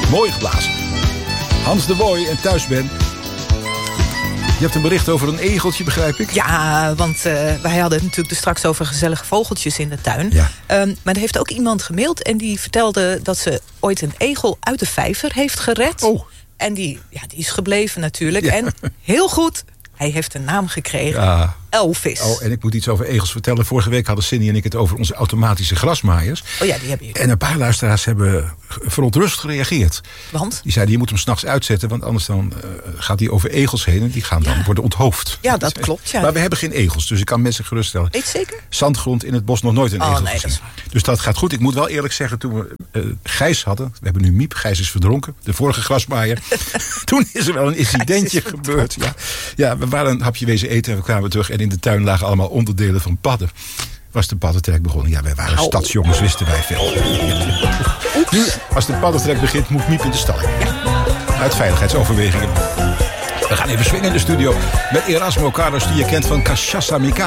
Mooi geblazen. Hans de Wooij en thuis ben. Je hebt een bericht over een egeltje, begrijp ik? Ja, want wij hadden het natuurlijk straks over gezellige vogeltjes in de tuin. Ja. Maar er heeft ook iemand gemaild en die vertelde dat ze ooit een egel uit de vijver heeft gered. Oh. En die is gebleven natuurlijk. Ja. En heel goed, hij heeft een naam gekregen. Ja. Elvis. Oh, en ik moet iets over egels vertellen. Vorige week hadden Cindy en ik het over onze automatische grasmaaiers. Oh ja, die heb je. En een paar luisteraars hebben verontrust gereageerd. Want? Die zeiden, je moet hem 's nachts uitzetten, want anders dan gaat hij over egels heen en die gaan dan worden onthoofd. Ja, dat klopt, ja. Maar we hebben geen egels, dus ik kan mensen geruststellen. Weet je zeker? Zandgrond in het bos nog nooit een egel nee, gezien. dat is waar. Dus dat gaat goed. Ik moet wel eerlijk zeggen, toen we Gijs hadden, we hebben nu Miep, Gijs is verdronken, de vorige grasmaaier. Toen is er wel een incidentje gebeurd. Ja, we waren een hapje wezen eten en we kwamen terug en in de tuin lagen allemaal onderdelen van padden. Was de paddentrek begonnen. Ja, wij waren stadsjongens, wisten wij veel. Nu, als de paddentrek begint, moet Miep in de stalling. Uit veiligheidsoverwegingen. We gaan even swingen in de studio met Erasmo Carlos, die je kent van Cachaça Mica.